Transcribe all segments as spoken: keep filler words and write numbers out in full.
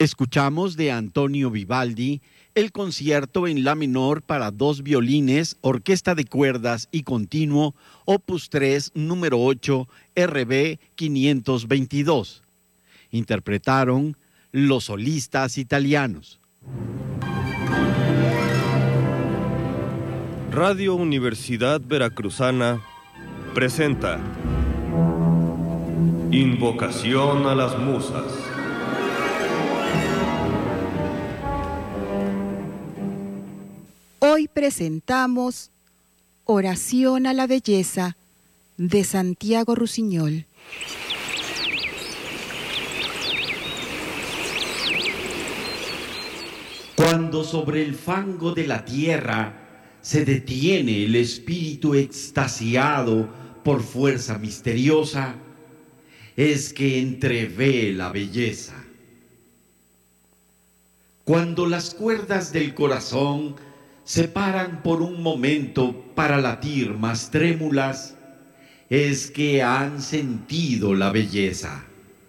Escuchamos de Antonio Vivaldi el concierto en la menor para dos violines, orquesta de cuerdas y continuo, opus tres, número ocho, R B quinientos veintidós. Interpretaron los solistas italianos. Radio Universidad Veracruzana presenta Invocación a las Musas. Hoy presentamos Oración a la Belleza de Santiago Rusiñol. Cuando sobre el fango de la tierra se detiene el espíritu extasiado por fuerza misteriosa, es que entrevé la belleza. Cuando las cuerdas del corazón se paran por un momento para latir más trémulas, es que han sentido la belleza.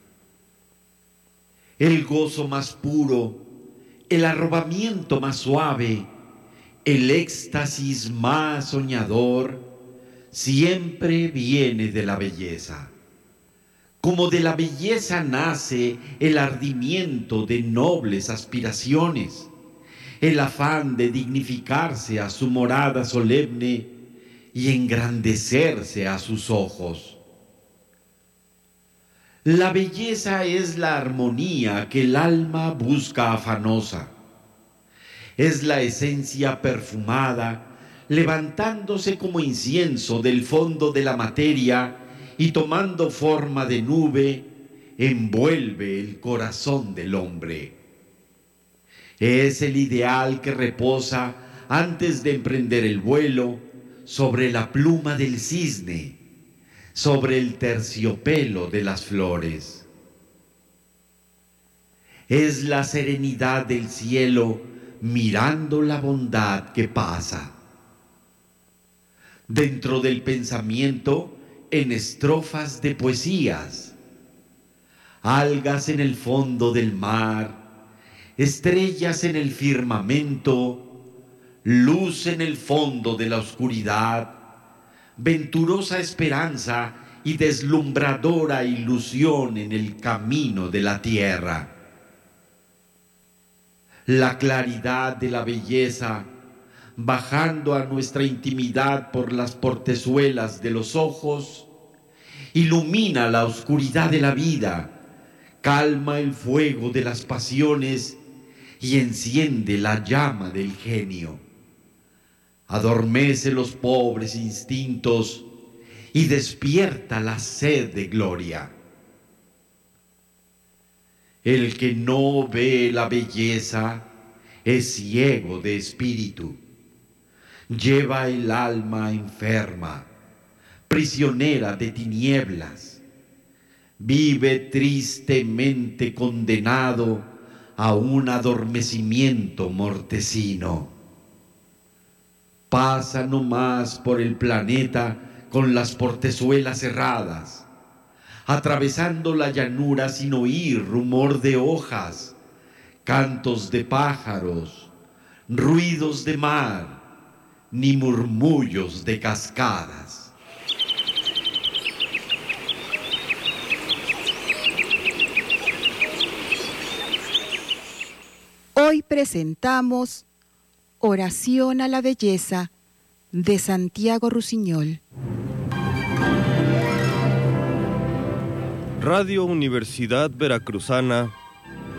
El gozo más puro, el arrobamiento más suave, el éxtasis más soñador, siempre viene de la belleza. Como de la belleza nace el ardimiento de nobles aspiraciones, el afán de dignificarse a su morada solemne y engrandecerse a sus ojos. La belleza es la armonía que el alma busca afanosa. Es la esencia perfumada, levantándose como incienso del fondo de la materia y tomando forma de nube, envuelve el corazón del hombre. Es el ideal que reposa antes de emprender el vuelo sobre la pluma del cisne, sobre el terciopelo de las flores. Es la serenidad del cielo mirando la bondad que pasa. Dentro del pensamiento, en estrofas de poesías, algas en el fondo del mar, estrellas en el firmamento, luz en el fondo de la oscuridad, venturosa esperanza y deslumbradora ilusión en el camino de la tierra. La claridad de la belleza, bajando a nuestra intimidad por las portezuelas de los ojos, ilumina la oscuridad de la vida, calma el fuego de las pasiones y enciende la llama del genio. Adormece los pobres instintos y despierta la sed de gloria. El que no ve la belleza es ciego de espíritu. Lleva el alma enferma, prisionera de tinieblas. Vive tristemente condenado a un adormecimiento mortecino. Pasa nomás por el planeta con las portezuelas cerradas, atravesando la llanura sin oír rumor de hojas, cantos de pájaros, ruidos de mar, ni murmullos de cascadas. Hoy presentamos Oración a la Belleza de Santiago Rusiñol. Radio Universidad Veracruzana